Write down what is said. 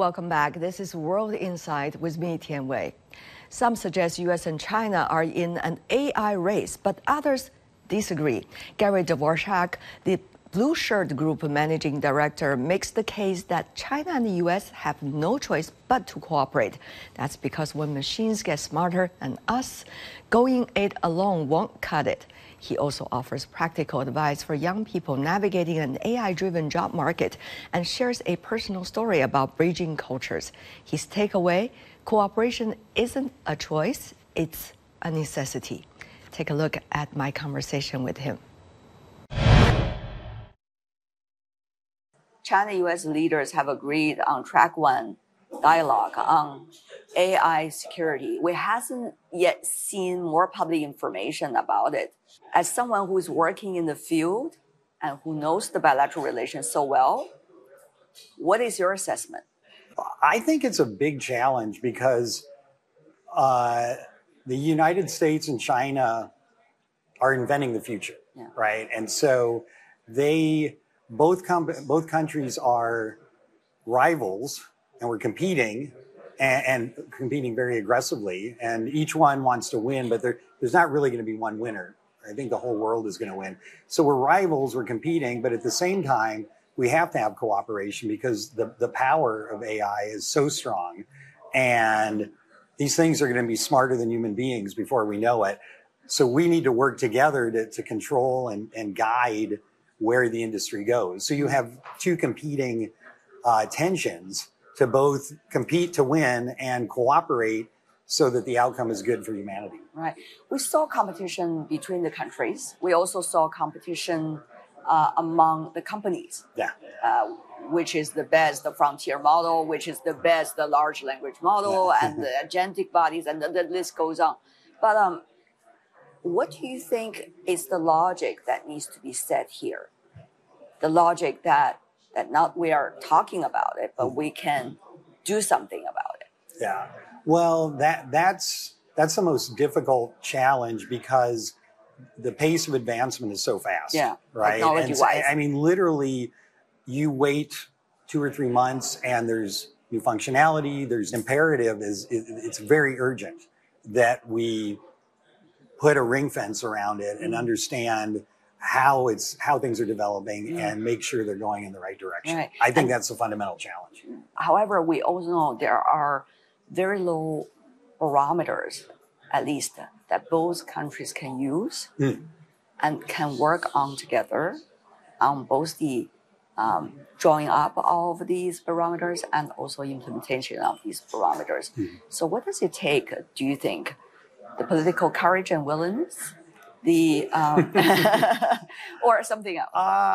Welcome back. This is World Insight with me, Tian Wei. Some suggest U.S. and China are in an AI race, but others disagree. Gary Dvorak, the Blue Shirt Group managing director, makes the case that China and the U.S. have no choice but to cooperate. That's because when machines get smarter than us, going it alone won't cut it. He also offers practical advice for young people navigating an AI-driven job market and shares a personal story about bridging cultures. His takeaway: cooperation isn't a choice, it's a necessity. Take a look at my conversation with him. China-U.S. leaders have agreed on track one dialogue on AI security. We hasn't yet seen more public information about it. As someone who is working in the field and who knows the bilateral relations so well, what is your assessment? I think it's a big challenge because the United States and China are inventing the future, right? And so both countries are rivals, and we're competing and competing very aggressively. And each one wants to win, but there's not really going to be one winner. I think the whole world is going to win. So we're rivals, we're competing, but at the same time, we have to have cooperation because the power of AI is so strong. And these things are going to be smarter than human beings before we know it. So we need to work together to control and guide where the industry goes. So you have two competing tensions to both compete to win and cooperate so that the outcome is good for humanity. Right. We saw competition between the countries. We also saw competition among the companies. Yeah. Which is the best, the frontier model, which is the best, the large language model, and the agentic bodies, and the list goes on. But what do you think is the logic that needs to be set here? The logic that not we are talking about it, but we can do something about it. Yeah. Well, that's the most difficult challenge because the pace of advancement is so fast. Yeah. Right. Technology-wise. I mean, literally, you wait 2 or 3 months, and there's new functionality. There's imperative. It's very urgent that we put a ring fence around it and understand how things are developing and make sure they're going in the right direction. Right. I think that's the fundamental challenge. However, we also know there are very low barometers, at least, that both countries can use and can work on together on both the drawing up of these barometers and also implementation of these barometers. So what does it take, do you think? The political courage and willingness? Or something else?